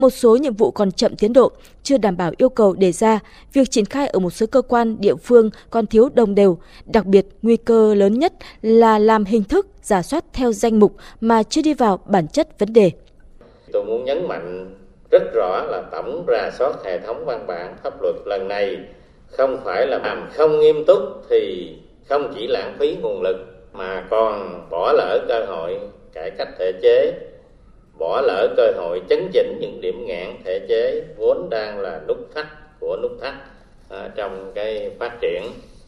Một số nhiệm vụ còn chậm tiến độ, chưa đảm bảo yêu cầu đề ra, việc triển khai ở một số cơ quan, địa phương còn thiếu đồng đều. Đặc biệt, nguy cơ lớn nhất là làm hình thức, rà soát theo danh mục mà chưa đi vào bản chất vấn đề. Tôi muốn nhấn mạnh rất rõ là tổng rà soát hệ thống văn bản pháp luật lần này không phải là làm không nghiêm túc thì không chỉ lãng phí nguồn lực mà còn bỏ lỡ cơ hội cải cách thể chế, bỏ lỡ cơ hội chấn chỉnh những điểm nghẽn thể chế vốn đang là nút thắt trong cái phát triển.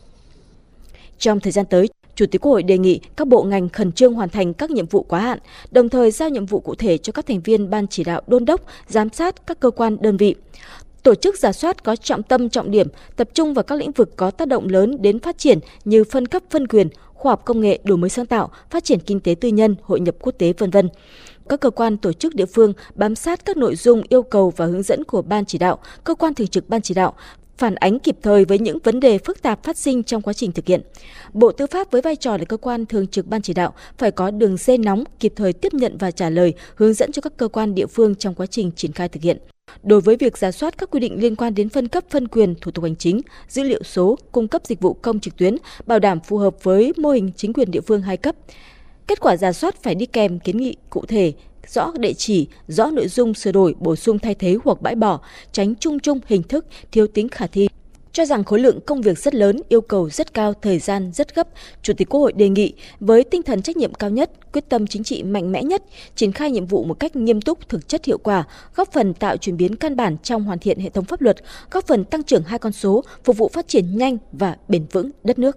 Trong thời gian tới, Chủ tịch Quốc hội đề nghị các bộ ngành khẩn trương hoàn thành các nhiệm vụ quá hạn, đồng thời giao nhiệm vụ cụ thể cho các thành viên ban chỉ đạo đôn đốc, giám sát các cơ quan đơn vị. Tổ chức rà soát có trọng tâm trọng điểm, tập trung vào các lĩnh vực có tác động lớn đến phát triển như phân cấp phân quyền, khoa học công nghệ, đổi mới sáng tạo, phát triển kinh tế tư nhân, hội nhập quốc tế v.v. Các cơ quan tổ chức địa phương bám sát các nội dung yêu cầu và hướng dẫn của ban chỉ đạo, cơ quan thường trực ban chỉ đạo, phản ánh kịp thời với những vấn đề phức tạp phát sinh trong quá trình thực hiện. Bộ Tư pháp với vai trò là cơ quan thường trực ban chỉ đạo phải có đường dây nóng kịp thời tiếp nhận và trả lời, hướng dẫn cho các cơ quan địa phương trong quá trình triển khai thực hiện. Đối với việc rà soát các quy định liên quan đến phân cấp phân quyền, thủ tục hành chính, dữ liệu số, cung cấp dịch vụ công trực tuyến, bảo đảm phù hợp với mô hình chính quyền địa phương hai cấp. Kết quả rà soát phải đi kèm kiến nghị cụ thể, rõ địa chỉ, rõ nội dung sửa đổi, bổ sung thay thế hoặc bãi bỏ, tránh chung chung hình thức, thiếu tính khả thi. Cho rằng khối lượng công việc rất lớn, yêu cầu rất cao, thời gian rất gấp, Chủ tịch Quốc hội đề nghị với tinh thần trách nhiệm cao nhất, quyết tâm chính trị mạnh mẽ nhất, triển khai nhiệm vụ một cách nghiêm túc, thực chất hiệu quả, góp phần tạo chuyển biến căn bản trong hoàn thiện hệ thống pháp luật, góp phần tăng trưởng hai con số, phục vụ phát triển nhanh và bền vững đất nước.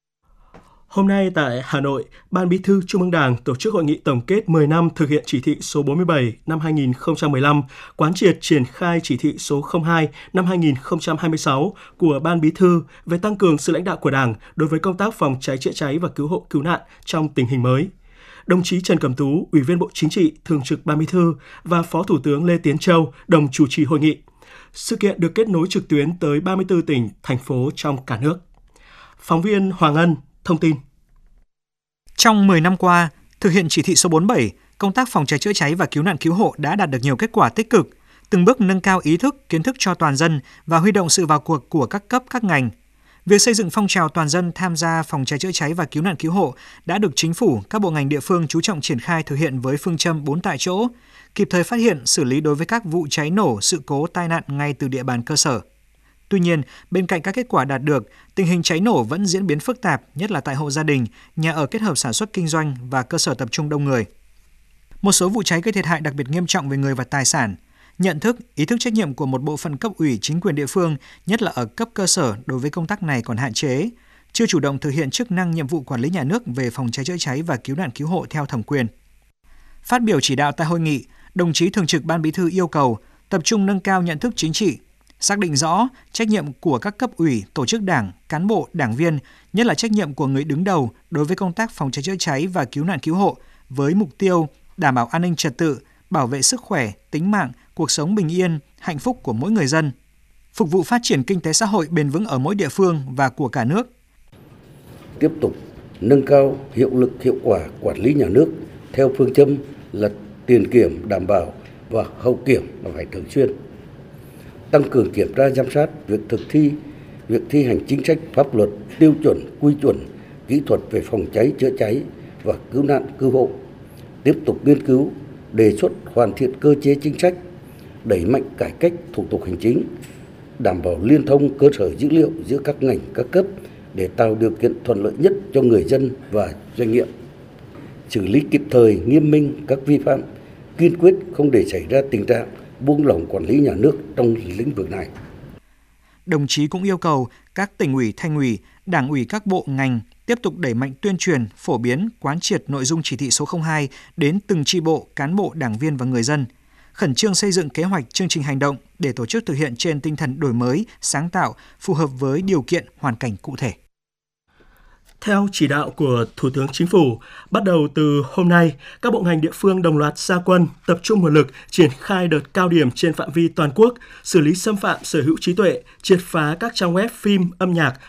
Hôm nay tại Hà Nội, Ban Bí thư Trung ương Đảng tổ chức hội nghị tổng kết 10 năm thực hiện chỉ thị số 47 năm 2015, quán triệt triển khai chỉ thị số 02 năm 2026 của Ban Bí thư về tăng cường sự lãnh đạo của Đảng đối với công tác phòng cháy chữa cháy và cứu hộ cứu nạn trong tình hình mới. Đồng chí Trần Cẩm Tú, Ủy viên Bộ Chính trị, Thường trực Ban Bí thư và Phó Thủ tướng Lê Tiến Châu đồng chủ trì hội nghị. Sự kiện được kết nối trực tuyến tới 34 tỉnh, thành phố trong cả nước. Phóng viên Hoàng Ân thông tin. Trong 10 năm qua, thực hiện chỉ thị số 47, công tác phòng cháy chữa cháy và cứu nạn cứu hộ đã đạt được nhiều kết quả tích cực, từng bước nâng cao ý thức, kiến thức cho toàn dân và huy động sự vào cuộc của các cấp, các ngành. Việc xây dựng phong trào toàn dân tham gia phòng cháy chữa cháy và cứu nạn cứu hộ đã được Chính phủ, các bộ ngành địa phương chú trọng triển khai thực hiện với phương châm 4 tại chỗ, kịp thời phát hiện, xử lý đối với các vụ cháy nổ, sự cố, tai nạn ngay từ địa bàn cơ sở. Tuy nhiên, bên cạnh các kết quả đạt được, tình hình cháy nổ vẫn diễn biến phức tạp, nhất là tại hộ gia đình, nhà ở kết hợp sản xuất kinh doanh và cơ sở tập trung đông người. Một số vụ cháy gây thiệt hại đặc biệt nghiêm trọng về người và tài sản. Nhận thức, ý thức trách nhiệm của một bộ phận cấp ủy chính quyền địa phương, nhất là ở cấp cơ sở đối với công tác này còn hạn chế, chưa chủ động thực hiện chức năng nhiệm vụ quản lý nhà nước về phòng cháy chữa cháy và cứu nạn cứu hộ theo thẩm quyền. Phát biểu chỉ đạo tại hội nghị, đồng chí Thường trực Ban Bí thư yêu cầu tập trung nâng cao nhận thức chính trị, xác định rõ trách nhiệm của các cấp ủy, tổ chức đảng, cán bộ, đảng viên, nhất là trách nhiệm của người đứng đầu đối với công tác phòng cháy chữa cháy và cứu nạn cứu hộ với mục tiêu đảm bảo an ninh trật tự, bảo vệ sức khỏe, tính mạng, cuộc sống bình yên, hạnh phúc của mỗi người dân, phục vụ phát triển kinh tế xã hội bền vững ở mỗi địa phương và của cả nước. Tiếp tục nâng cao hiệu lực hiệu quả quản lý nhà nước theo phương châm là tiền kiểm đảm bảo và hậu kiểm là phải thường xuyên. Tăng cường kiểm tra giám sát việc thi hành chính sách pháp luật, tiêu chuẩn, quy chuẩn, kỹ thuật về phòng cháy chữa cháy và cứu nạn cứu hộ. Tiếp tục nghiên cứu, đề xuất hoàn thiện cơ chế chính sách, đẩy mạnh cải cách thủ tục hành chính, đảm bảo liên thông cơ sở dữ liệu giữa các ngành, các cấp để tạo điều kiện thuận lợi nhất cho người dân và doanh nghiệp. Xử lý kịp thời, nghiêm minh các vi phạm, kiên quyết không để xảy ra tình trạng buông lỏng quản lý nhà nước trong lĩnh vực này. Đồng chí cũng yêu cầu các tỉnh ủy, thành ủy, đảng ủy các bộ ngành tiếp tục đẩy mạnh tuyên truyền, phổ biến, quán triệt nội dung chỉ thị số 02 đến từng chi bộ, cán bộ, đảng viên và người dân, khẩn trương xây dựng kế hoạch, chương trình hành động để tổ chức thực hiện trên tinh thần đổi mới, sáng tạo, phù hợp với điều kiện, hoàn cảnh cụ thể. Theo chỉ đạo của Thủ tướng Chính phủ, bắt đầu từ hôm nay, các bộ ngành địa phương đồng loạt ra quân, tập trung nguồn lực, triển khai đợt cao điểm trên phạm vi toàn quốc, xử lý xâm phạm sở hữu trí tuệ, triệt phá các trang web phim, âm nhạc,